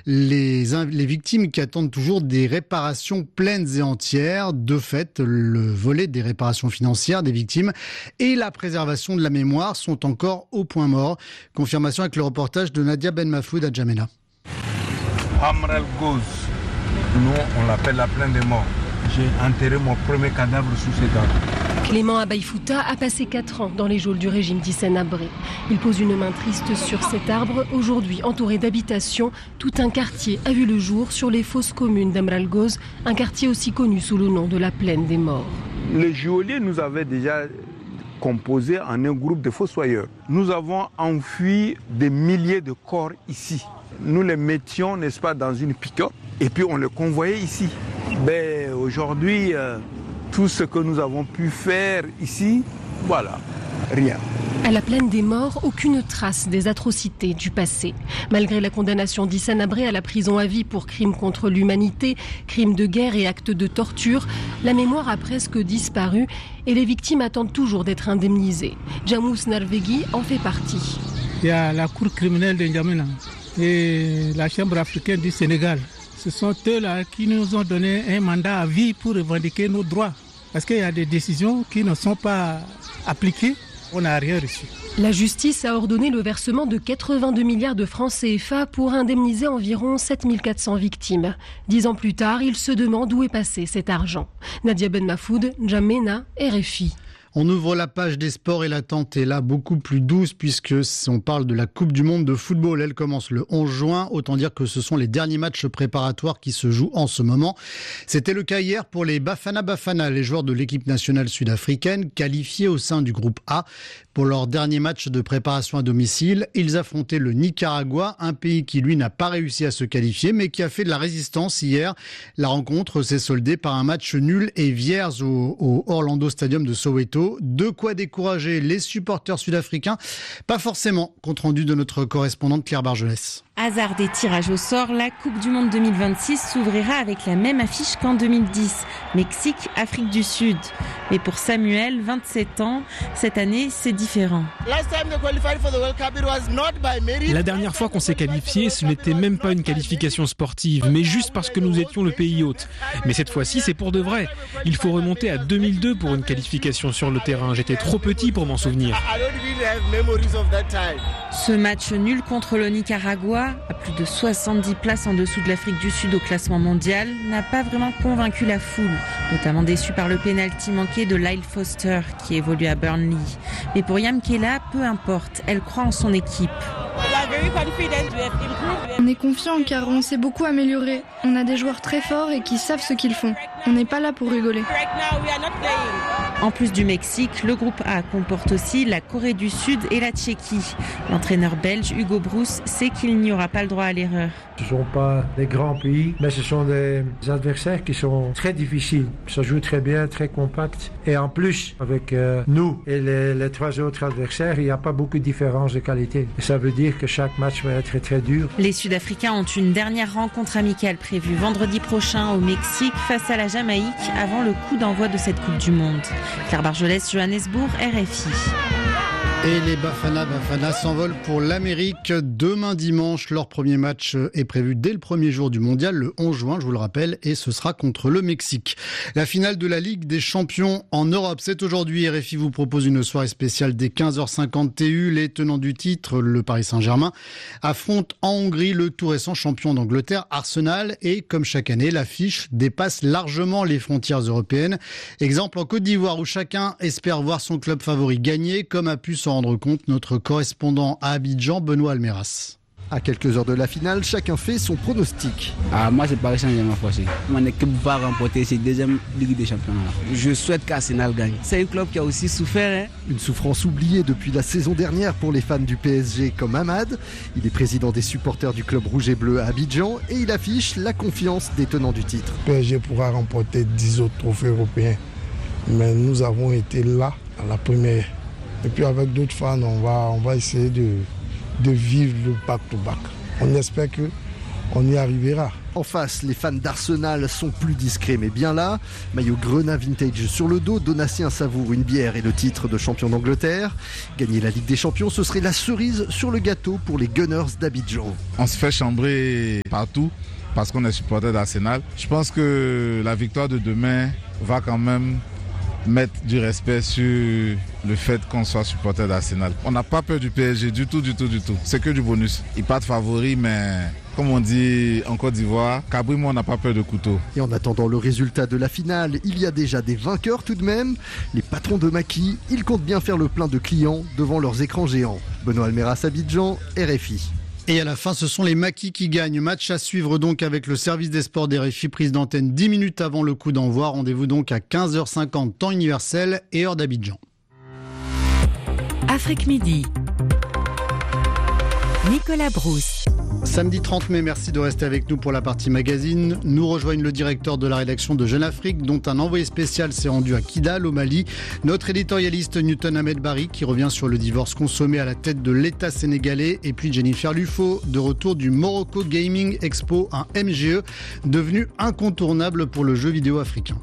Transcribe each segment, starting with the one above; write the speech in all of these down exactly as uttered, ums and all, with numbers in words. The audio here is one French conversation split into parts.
Les, les victimes qui attendent toujours des réparations pleines et entières. De fait, le volet des réparations financières des victimes et la préservation de la mémoire sont encore au point mort. Confirmation avec le reportage de Nadia Ben Mafloud à Djamena. Amral Goz, nous on l'appelle la plaine des morts. J'ai enterré mon premier cadavre sous cet arbre. Clément Abaïfouta a passé quatre ans dans les geôles du régime d'Hissène Habré. Il pose une main triste sur cet arbre, aujourd'hui entouré d'habitations. Tout un quartier a vu le jour sur les fosses communes d'Amral Goz, un quartier aussi connu sous le nom de la plaine des morts. Les geôliers nous avaient déjà composé en un groupe de fossoyeurs. Nous avons enfui des milliers de corps ici. Nous les mettions, n'est-ce pas, dans une pick-up et puis on les convoyait ici. Mais aujourd'hui, euh, tout ce que nous avons pu faire ici, voilà, rien. À la plaine des morts, aucune trace des atrocités du passé. Malgré la condamnation d'Hissène Habré à la prison à vie pour crimes contre l'humanité, crimes de guerre et actes de torture, la mémoire a presque disparu et les victimes attendent toujours d'être indemnisées. Jamous Narvegui en fait partie. Il y a la cour criminelle de N'Djamena et la Chambre africaine du Sénégal. Ce sont eux-là qui nous ont donné un mandat à vie pour revendiquer nos droits. Parce qu'il y a des décisions qui ne sont pas appliquées, on n'a rien reçu. La justice a ordonné le versement de quatre-vingt-deux milliards de francs C F A pour indemniser environ sept mille quatre cents victimes. Dix ans plus tard, ils se demandent où est passé cet argent. Nadia Ben Mafloud, N'Djamena, R F I. On ouvre la page des sports et l'attente est là beaucoup plus douce puisque on parle de la Coupe du Monde de football. Elle commence le onze juin. Autant dire que ce sont les derniers matchs préparatoires qui se jouent en ce moment. C'était le cas hier pour les Bafana Bafana, les joueurs de l'équipe nationale sud-africaine qualifiés au sein du groupe A. Pour leur dernier match de préparation à domicile, ils affrontaient le Nicaragua, un pays qui lui n'a pas réussi à se qualifier mais qui a fait de la résistance hier. La rencontre s'est soldée par un match nul et vierge au, au Orlando Stadium de Soweto. De quoi décourager les supporters sud-africains. Pas forcément, compte rendu de notre correspondante Claire Bargelès. Hasard des tirages au sort, la Coupe du Monde deux mille vingt-six s'ouvrira avec la même affiche qu'en deux mille dix. Mexique, Afrique du Sud. Mais pour Samuel, vingt-sept ans, cette année, c'est différent. La dernière fois qu'on s'est qualifié, ce n'était même pas une qualification sportive, mais juste parce que nous étions le pays hôte. Mais cette fois-ci, c'est pour de vrai. Il faut remonter à deux mille deux pour une qualification sur le terrain. J'étais trop petit pour m'en souvenir. Ce match nul contre le Nicaragua, à plus de soixante-dix places en dessous de l'Afrique du Sud au classement mondial, n'a pas vraiment convaincu la foule, notamment déçue par le pénalty manqué de Lyle Foster qui évolue à Burnley. Mais pour Yam Kela, peu importe, elle croit en son équipe. On est confiant car on s'est beaucoup amélioré. On a des joueurs très forts et qui savent ce qu'ils font. On n'est pas là pour rigoler. En plus du Mexique, le groupe A comporte aussi la Corée du Sud et la Tchéquie. L'entraîneur belge Hugo Broos sait qu'il n'y aura pas le droit à l'erreur. Ce ne sont pas des grands pays, mais ce sont des adversaires qui sont très difficiles. Ça joue très bien, très compact. Et en plus, avec euh, nous et les, les trois autres adversaires, il n'y a pas beaucoup de différence de qualité. Et ça veut dire que chaque match va être très, très dur. Les Sud-Africains ont une dernière rencontre amicale prévue vendredi prochain au Mexique face à la Jamaïque avant le coup d'envoi de cette Coupe du Monde. Claire Bargelès, Johannesburg, R F I. Et les Bafana Bafana s'envolent pour l'Amérique. Demain dimanche, leur premier match est prévu dès le premier jour du mondial, le onze juin, je vous le rappelle, et ce sera contre le Mexique. La finale de la Ligue des champions en Europe, c'est aujourd'hui. R F I vous propose une soirée spéciale dès quinze heures cinquante T U. Les tenants du titre, le Paris Saint-Germain, affrontent en Hongrie le tout récent champion d'Angleterre, Arsenal. Et comme chaque année, l'affiche dépasse largement les frontières européennes. Exemple en Côte d'Ivoire où chacun espère voir son club favori gagner, comme a pu s'en rendre compte notre correspondant à Abidjan, Benoît Almeras. À quelques heures de la finale, chacun fait son pronostic. Ah, moi, c'est Paris Saint-Germain forcé. Mon équipe va remporter ses deuxième Ligue des Champions. Je souhaite qu'Arsenal gagne. C'est un club qui a aussi souffert. Hein. Une souffrance oubliée depuis la saison dernière pour les fans du P S G comme Hamad. Il est président des supporters du club rouge et bleu à Abidjan et il affiche la confiance des tenants du titre. Le P S G pourra remporter dix autres trophées européens. Mais nous avons été là à la première. Et puis avec d'autres fans, on va, on va essayer de, de vivre le back-to-back. On espère on y arrivera. En face, les fans d'Arsenal sont plus discrets mais bien là. Maillot Grenat vintage sur le dos, Donatien savoure une bière et le titre de champion d'Angleterre. Gagner la Ligue des Champions, ce serait la cerise sur le gâteau pour les Gunners d'Abidjan. On se fait chambrer partout parce qu'on est supporter d'Arsenal. Je pense que la victoire de demain va quand même mettre du respect sur le fait qu'on soit supporter d'Arsenal. On n'a pas peur du P S G du tout, du tout, du tout. C'est que du bonus. Ils partent favoris, mais comme on dit en Côte d'Ivoire, Cabri, moi, on n'a pas peur de couteau. Et en attendant le résultat de la finale, il y a déjà des vainqueurs tout de même. Les patrons de maquis, ils comptent bien faire le plein de clients devant leurs écrans géants. Benoît Almeras, Abidjan, R F I. Et à la fin, ce sont les maquis qui gagnent. Match à suivre donc avec le service des sports d'R F I, prise d'antenne dix minutes avant le coup d'envoi. Rendez-vous donc à quinze heures cinquante, temps universel et heure d'Abidjan. Afrique Midi. Nicolas Brousse. Samedi trente mai, merci de rester avec nous pour la partie magazine. Nous rejoignent le directeur de la rédaction de Jeune Afrique, dont un envoyé spécial s'est rendu à Kidal, au Mali. Notre éditorialiste Newton Ahmed Barry, qui revient sur le divorce consommé à la tête de l'État sénégalais. Et puis Jennifer Lufo, de retour du Morocco Gaming Expo, un M G E devenu incontournable pour le jeu vidéo africain.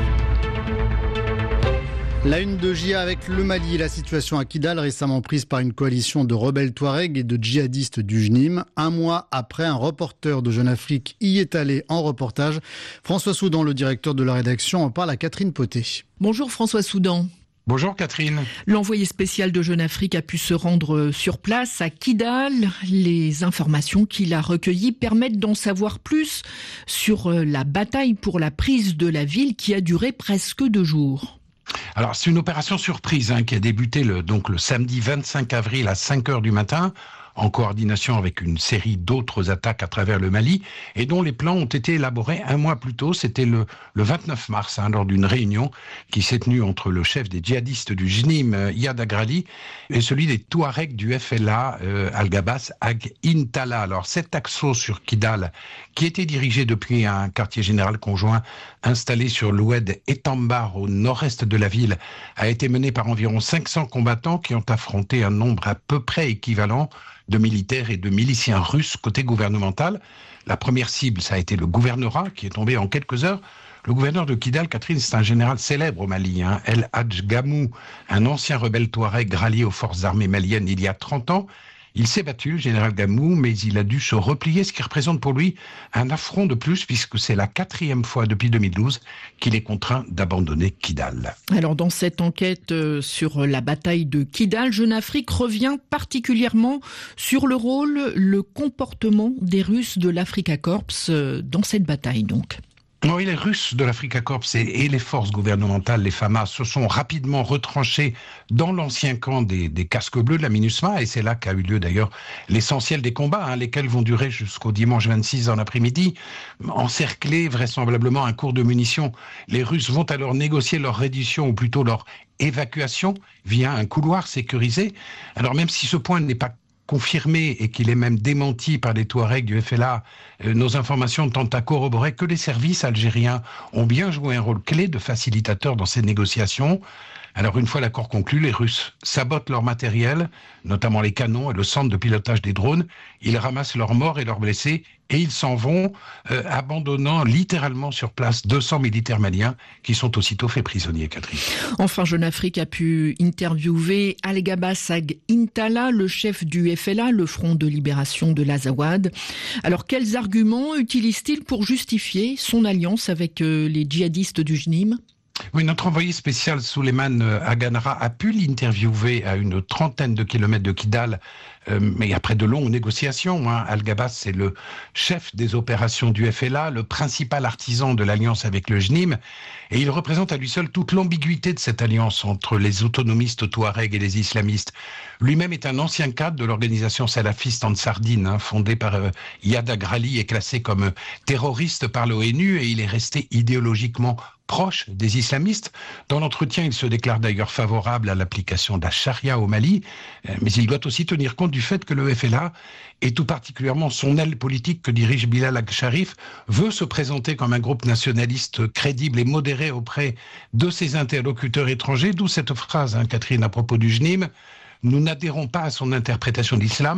La une de J A avec le Mali et la situation à Kidal, récemment prise par une coalition de rebelles Touaregs et de djihadistes du J N I M. Un mois après, un reporter de Jeune Afrique y est allé en reportage. François Soudan, le directeur de la rédaction, en parle à Catherine Poté. Bonjour François Soudan. Bonjour Catherine. L'envoyé spécial de Jeune Afrique a pu se rendre sur place à Kidal. Les informations qu'il a recueillies permettent d'en savoir plus sur la bataille pour la prise de la ville qui a duré presque deux jours. Alors, c'est une opération surprise hein, qui a débuté le, donc, le samedi vingt-cinq avril à cinq heures du matin, en coordination avec une série d'autres attaques à travers le Mali, et dont les plans ont été élaborés un mois plus tôt. C'était le, le vingt-neuf mars, hein, lors d'une réunion qui s'est tenue entre le chef des djihadistes du J N I M, Iyad Agrali, et celui des Touaregs du F L A, euh, Al-Gabas Ag Intala. Alors, cet assaut sur Kidal, qui était dirigé depuis un quartier général conjoint installé sur l'oued Etambar, au nord-est de la ville, a été mené par environ cinq cents combattants qui ont affronté un nombre à peu près équivalent de militaires et de miliciens russes côté gouvernemental. La première cible, ça a été le gouvernorat, qui est tombé en quelques heures. Le gouverneur de Kidal, Catherine, c'est un général célèbre au Mali, hein, El Hadj Gamou, un ancien rebelle touareg rallié aux forces armées maliennes il y a trente ans. Il s'est battu, le général Gamou, mais il a dû se replier, ce qui représente pour lui un affront de plus, puisque c'est la quatrième fois depuis deux mille douze qu'il est contraint d'abandonner Kidal. Alors, dans cette enquête sur la bataille de Kidal, Jeune Afrique revient particulièrement sur le rôle, le comportement des Russes de l'Africa Corps dans cette bataille, donc. Oui, les Russes de l'Africa Corps et, et les forces gouvernementales, les FAMA, se sont rapidement retranchés dans l'ancien camp des, des casques bleus de la MINUSMA, et c'est là qu'a eu lieu d'ailleurs l'essentiel des combats, hein, lesquels vont durer jusqu'au dimanche vingt-six en après-midi. Encerclés, vraisemblablement un cours de munitions, les Russes vont alors négocier leur reddition, ou plutôt leur évacuation, via un couloir sécurisé. Alors même si ce point n'est pas confirmé et qu'il est même démenti par les Touaregs du F L A, euh, nos informations tentent à corroborer que les services algériens ont bien joué un rôle clé de facilitateur dans ces négociations. Alors une fois l'accord conclu, les Russes sabotent leur matériel, notamment les canons et le centre de pilotage des drones. Ils ramassent leurs morts et leurs blessés et ils s'en vont, euh, abandonnant littéralement sur place deux cents militaires maliens qui sont aussitôt faits prisonniers, Catherine. Enfin, Jeune Afrique a pu interviewer Al-Gabas Ag Intala, le chef du F L A, le Front de Libération de l'Azawad. Alors, quels arguments utilise-t-il pour justifier son alliance avec euh, les djihadistes du J N I M ? Oui, notre envoyé spécial Souleymane Aganara a pu l'interviewer à une trentaine de kilomètres de Kidal, euh, mais après de longues négociations. Hein. Al-Gabas, c'est le chef des opérations du F L A, le principal artisan de l'alliance avec le J N I M, et il représente à lui seul toute l'ambiguïté de cette alliance entre les autonomistes touaregs et les islamistes. Lui-même est un ancien cadre de l'organisation salafiste Ansardine, hein, fondée par euh, Iyad Agrali et classé comme euh, terroriste par l'ONU, et il est resté idéologiquement proche des islamistes. Dans l'entretien, il se déclare d'ailleurs favorable à l'application de la charia au Mali, mais il doit aussi tenir compte du fait que le F L A, et tout particulièrement son aile politique que dirige Bilal Ag-Sharif, veut se présenter comme un groupe nationaliste crédible et modéré auprès de ses interlocuteurs étrangers, d'où cette phrase, hein, Catherine, à propos du J N I M, « Nous n'adhérons pas à son interprétation de l'islam,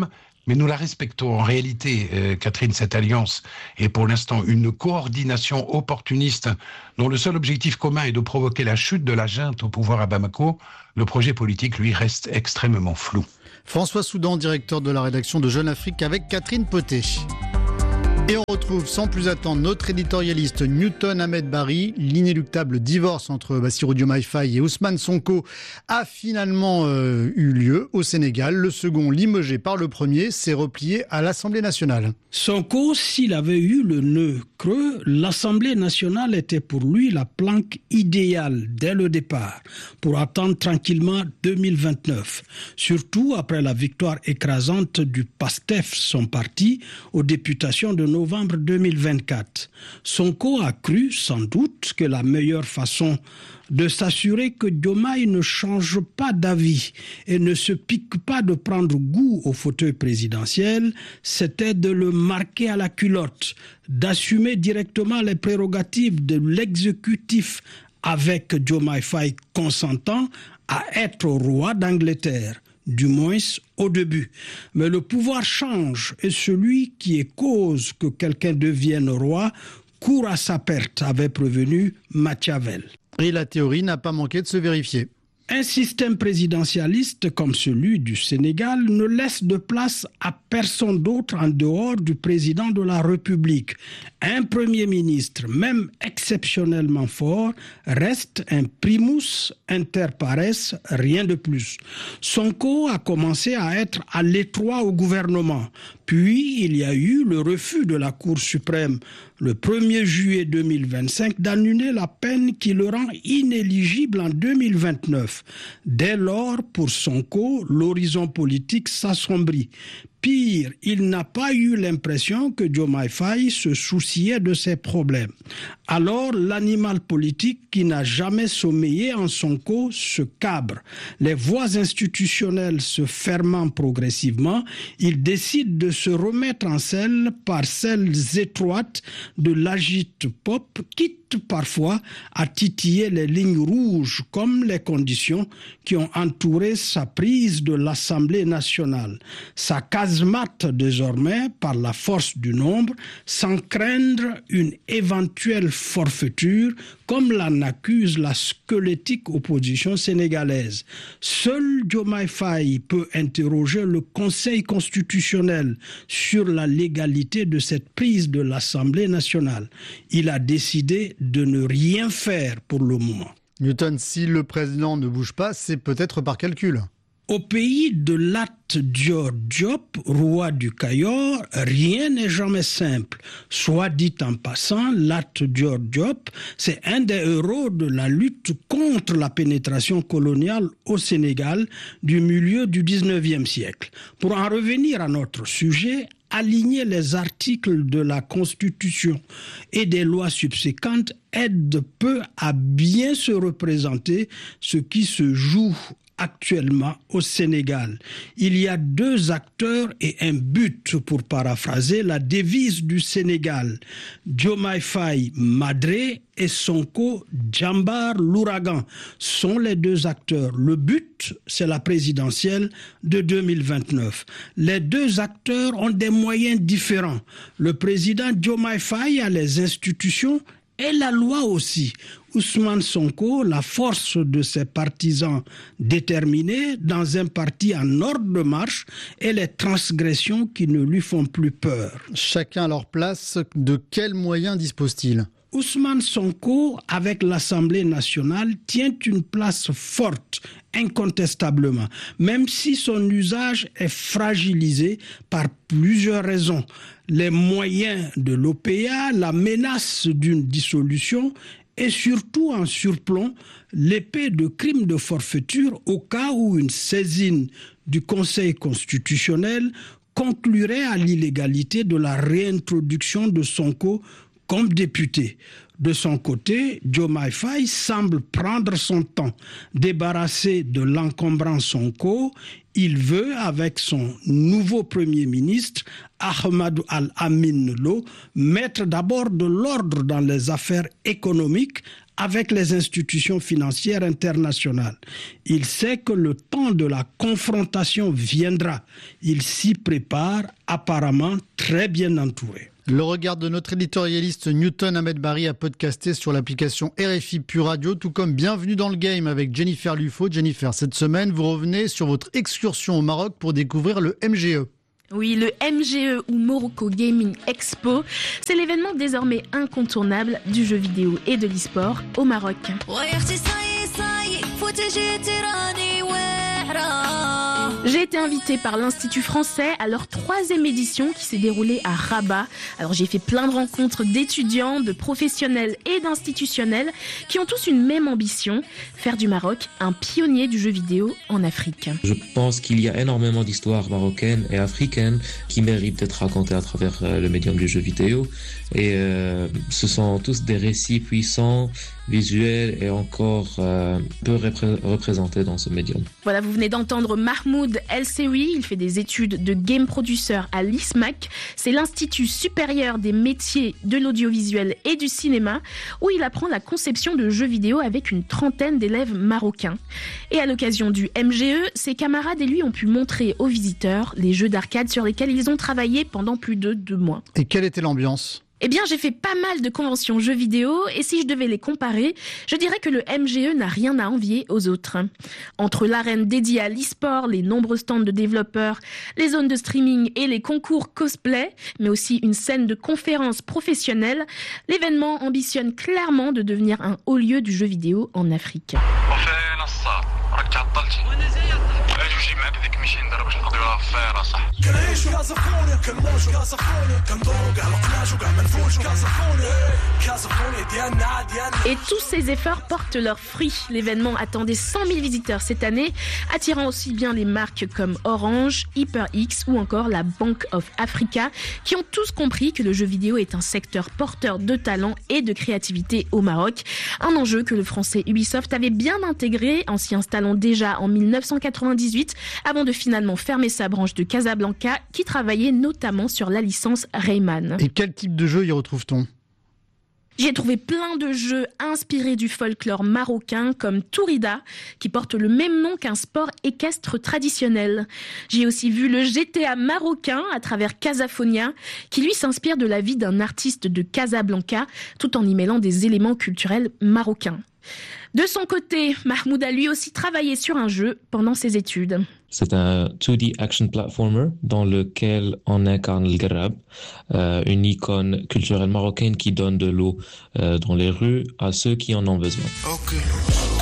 mais nous la respectons. En réalité, euh, Catherine, cette alliance est pour l'instant une coordination opportuniste dont le seul objectif commun est de provoquer la chute de la junte au pouvoir à Bamako. Le projet politique, lui, reste extrêmement flou. François Soudan, directeur de la rédaction de Jeune Afrique avec Catherine Poté. Et on retrouve sans plus attendre notre éditorialiste Newton Ahmed Barry. L'inéluctable divorce entre Bassirou Diomaye Faye et Ousmane Sonko a finalement euh, eu lieu au Sénégal. Le second, limogé par le premier, s'est replié à l'Assemblée nationale. Sonko, s'il avait eu le nœud creux, l'Assemblée nationale était pour lui la planque idéale dès le départ pour attendre tranquillement deux mille vingt-neuf. Surtout après la victoire écrasante du PASTEF, son parti, aux députations de novembre deux mille vingt-quatre. Sonko a cru, sans doute, que la meilleure façon de s'assurer que Diomaye ne change pas d'avis et ne se pique pas de prendre goût au fauteuil présidentiel, c'était de le marquer à la culotte, d'assumer directement les prérogatives de l'exécutif avec Diomaye Faye consentant à être roi d'Angleterre. Du moins au début. Mais le pouvoir change et celui qui est cause que quelqu'un devienne roi court à sa perte, avait prévenu Machiavel. Et la théorie n'a pas manqué de se vérifier. Un système présidentialiste comme celui du Sénégal ne laisse de place à personne d'autre en dehors du président de la République. Un premier ministre, même exceptionnellement fort, reste un primus inter pares, rien de plus. Sonko a commencé à être à l'étroit au gouvernement. Puis, il y a eu le refus de la Cour suprême le premier juillet deux mille vingt-cinq d'annuler la peine qui le rend inéligible en deux mille vingt-neuf. Dès lors, pour Sonko, l'horizon politique s'assombrit. Pire, il n'a pas eu l'impression que Diomaye Faye se souciait de ses problèmes. Alors, l'animal politique qui n'a jamais sommeillé en Sonko se cabre. Les voies institutionnelles se fermant progressivement, il décide de se remettre en selle par celles étroites de l'agite pop, quitte parfois à titiller les lignes rouges comme les conditions qui ont entouré sa prise de l'Assemblée nationale. Sa casemate désormais par la force du nombre, sans craindre une éventuelle forfaiture comme l'en accuse la squelettique opposition sénégalaise. Seul Diomaye Faye peut interroger le Conseil constitutionnel sur la légalité de cette prise de l'Assemblée nationale. Il a décidé de ne rien faire pour le moment. Newton, si le président ne bouge pas, c'est peut-être par calcul. Au pays de Lat Dior Diop, roi du Cayor, rien n'est jamais simple. Soit dit en passant, Lat Dior Diop, c'est un des héros de la lutte contre la pénétration coloniale au Sénégal du milieu du dix-neuvième siècle. Pour en revenir à notre sujet, aligner les articles de la Constitution et des lois subséquentes aide peu à bien se représenter ce qui se joue actuellement au Sénégal. Il y a deux acteurs et un but, pour paraphraser la devise du Sénégal. Diomaye Faye Madré et Sonko Djambar l'ouragan sont les deux acteurs. Le but, c'est la présidentielle de deux mille vingt-neuf. Les deux acteurs ont des moyens différents. Le président Diomaye Faye a les institutions et la loi aussi. Ousmane Sonko, la force de ses partisans déterminés dans un parti en ordre de marche et les transgressions qui ne lui font plus peur. Chacun à leur place, de quels moyens dispose-t-il ? Ousmane Sonko, avec l'Assemblée nationale, tient une place forte, incontestablement, même si son usage est fragilisé par plusieurs raisons. Les moyens de l'O P A, la menace d'une dissolution et surtout en surplomb, l'épée de crime de forfaiture au cas où une saisine du Conseil constitutionnel conclurait à l'illégalité de la réintroduction de Sonko comme député. De son côté, Diomaye Faye semble prendre son temps. Débarrassé de l'encombrant Sonko, il veut, avec son nouveau Premier ministre, Ahmadou Al-Amin Lo, mettre d'abord de l'ordre dans les affaires économiques avec les institutions financières internationales. Il sait que le temps de la confrontation viendra. Il s'y prépare, apparemment très bien entouré. Le regard de notre éditorialiste Newton Ahmed Bari a podcasté sur l'application R F I Pure Radio, tout comme Bienvenue dans le Game avec Jennifer Lufo. Jennifer, cette semaine, vous revenez sur votre excursion au Maroc pour découvrir le M G E. Oui, le M G E ou Morocco Gaming Expo, c'est l'événement désormais incontournable du jeu vidéo et de l'e-sport au Maroc. J'ai été invitée par l'Institut français à leur troisième édition qui s'est déroulée à Rabat. Alors j'ai fait plein de rencontres d'étudiants, de professionnels et d'institutionnels qui ont tous une même ambition, faire du Maroc un pionnier du jeu vidéo en Afrique. Je pense qu'il y a énormément d'histoires marocaines et africaines qui méritent d'être racontées à travers le médium du jeu vidéo. Et euh, ce sont tous des récits puissants, visuels et encore euh, peu repré- représentés dans ce médium. Voilà, vous venez d'entendre Mahmoud El-Sewi, il fait des études de game producer à l'I S M A C. C'est l'Institut supérieur des métiers de l'audiovisuel et du cinéma, où il apprend la conception de jeux vidéo avec une trentaine d'élèves marocains. Et à l'occasion du M G E, ses camarades et lui ont pu montrer aux visiteurs les jeux d'arcade sur lesquels ils ont travaillé pendant plus de deux mois. Et quelle était l'ambiance ? Eh bien, j'ai fait pas mal de conventions jeux vidéo et si je devais les comparer, je dirais que le M G E n'a rien à envier aux autres. Entre l'arène dédiée à l'e-sport, les nombreux stands de développeurs, les zones de streaming et les concours cosplay, mais aussi une scène de conférences professionnelles, l'événement ambitionne clairement de devenir un haut lieu du jeu vidéo en Afrique. Et tous ces efforts portent leurs fruits. L'événement attendait cent mille visiteurs cette année, attirant aussi bien les marques comme Orange, HyperX ou encore la Bank of Africa, qui ont tous compris que le jeu vidéo est un secteur porteur de talent et de créativité au Maroc. Un enjeu que le français Ubisoft avait bien intégré en s'y installant déjà en mille neuf cent quatre-vingt-dix-huit, avant de finalement fermer sa branche de Casablanca, qui travaillait notamment sur la licence Rayman. Et quel type de jeu y retrouve-t-on ? J'ai trouvé plein de jeux inspirés du folklore marocain comme Tourida, qui porte le même nom qu'un sport équestre traditionnel. J'ai aussi vu le G T A marocain à travers Casaphonia, qui lui s'inspire de la vie d'un artiste de Casablanca, tout en y mêlant des éléments culturels marocains. De son côté, Mahmoud a lui aussi travaillé sur un jeu pendant ses études. C'est un deux D action platformer dans lequel on incarne le Garab, euh, une icône culturelle marocaine qui donne de l'eau euh, dans les rues à ceux qui en ont besoin. Okay.